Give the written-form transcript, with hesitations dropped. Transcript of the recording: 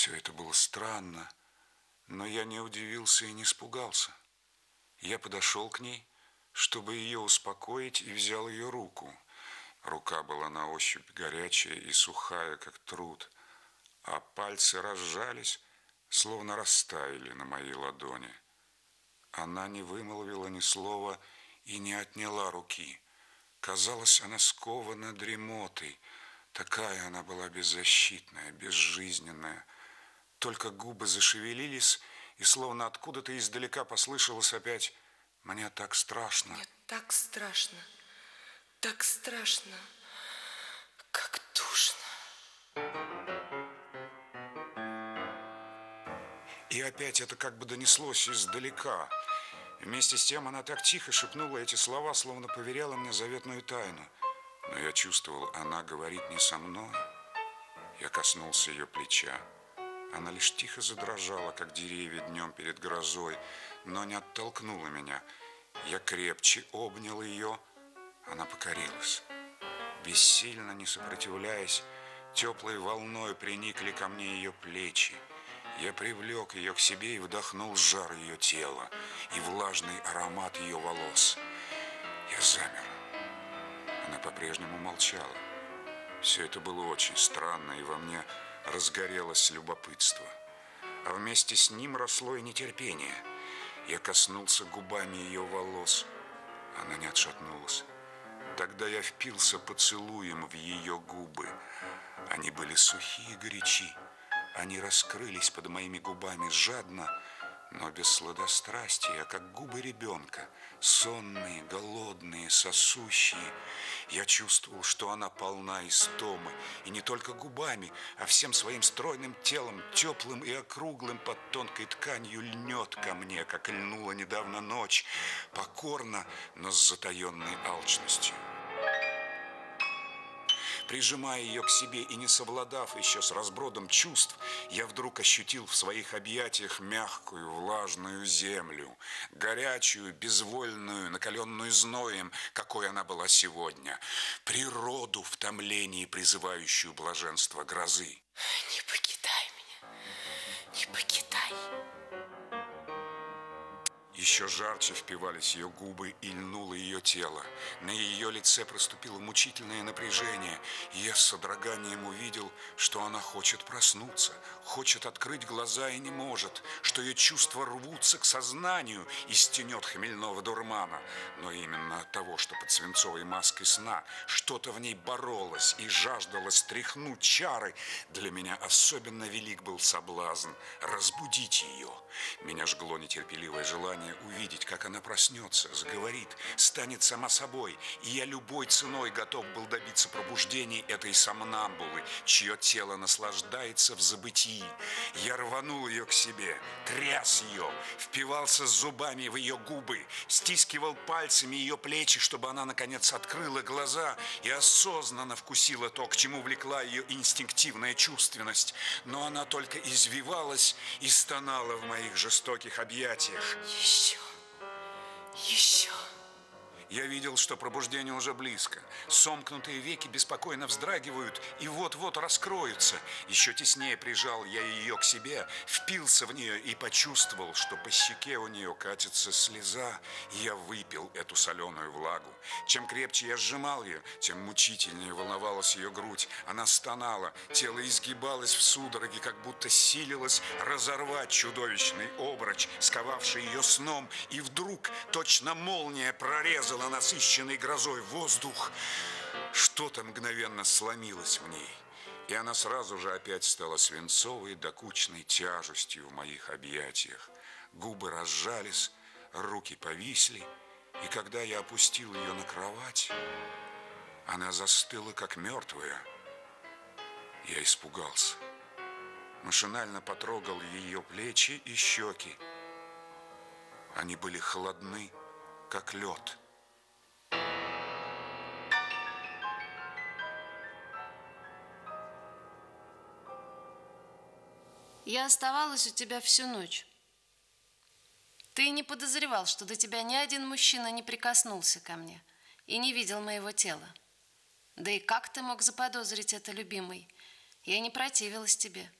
Все это было странно, но я не удивился и не испугался. Я подошел к ней, чтобы ее успокоить, и взял ее руку. Рука была на ощупь горячая и сухая, как труд, а пальцы разжались, словно растаяли на моей ладони. Она не вымолвила ни слова и не отняла руки. Казалось, она скована дремотой. Такая она была беззащитная, безжизненная. Только губы зашевелились, и словно откуда-то издалека послышалось опять: «Мне так страшно». Мне так страшно, как душно. И опять это как бы донеслось издалека. Вместе с тем она так тихо шепнула эти слова, словно поверяла мне заветную тайну. Но я чувствовал, она говорит не со мной. Я коснулся ее плеча. Она лишь тихо задрожала, как деревья днем перед грозой, но не оттолкнула меня. Я крепче обнял ее. Она покорилась. Бессильно не сопротивляясь, теплой волной приникли ко мне ее плечи. Я привлек ее к себе и вдохнул жар ее тела и влажный аромат ее волос. Я замер. Она по-прежнему молчала. Все это было очень странно, и во мне разгорелось любопытство. А вместе с ним росло и нетерпение. Я коснулся губами ее волос. Она не отшатнулась. Тогда я впился поцелуем в ее губы. Они были сухие и горячи. Они раскрылись под моими губами жадно, но без сладострастия, как губы ребенка, сонные, голодные, сосущие. Я чувствовал, что она полна истомы, и не только губами, а всем своим стройным телом, теплым и округлым под тонкой тканью, льнет ко мне, как льнула недавно ночь, покорно, но с затаенной алчностью. Прижимая ее к себе и не совладав еще с разбродом чувств, я вдруг ощутил в своих объятиях мягкую, влажную землю, горячую, безвольную, накаленную зноем, какой она была сегодня, природу в томлении, призывающую блаженство грозы. Не покидай меня, не покидай. Еще жарче впивались ее губы и льнуло ее тело. На ее лице проступило мучительное напряжение, и я с содроганием увидел, что она хочет проснуться, хочет открыть глаза и не может, что ее чувства рвутся к сознанию из тенет хмельного дурмана. Но именно от того, что под свинцовой маской сна что-то в ней боролось и жаждало стряхнуть чары, для меня особенно велик был соблазн разбудить ее. Меня жгло нетерпеливое желание увидеть, как она проснется, заговорит, станет сама собой, и я любой ценой готов был добиться пробуждения этой сомнамбулы, чье тело наслаждается в забытии. Я рванул ее к себе, тряс ее, впивался зубами в ее губы, стискивал пальцами ее плечи, чтобы она, наконец, открыла глаза и осознанно вкусила то, к чему влекла ее инстинктивная чувственность. Но она только извивалась и стонала в моих жестоких объятиях. Еще. Я видел, что пробуждение уже близко. Сомкнутые веки беспокойно вздрагивают и вот-вот раскроются. Еще теснее прижал я ее к себе, впился в нее и почувствовал, что по щеке у нее катится слеза, и я выпил эту соленую влагу. Чем крепче я сжимал ее, тем мучительнее волновалась ее грудь. Она стонала, тело изгибалось в судороге, как будто силилось разорвать чудовищный обруч, сковавший ее сном, и вдруг точно молния прорезала насыщенный грозой воздух. Что-то мгновенно сломилось в ней, и она сразу же опять стала свинцовой, докучной тяжестью в моих объятиях. Губы разжались, руки повисли, и когда я опустил ее на кровать, она застыла, как мертвая. Я испугался. Машинально потрогал ее плечи и щеки. Они были холодны, как лед. Я оставалась у тебя всю ночь. Ты не подозревал, что до тебя ни один мужчина не прикоснулся ко мне и не видел моего тела. Да и как ты мог заподозрить это, любимый? Я не противилась тебе.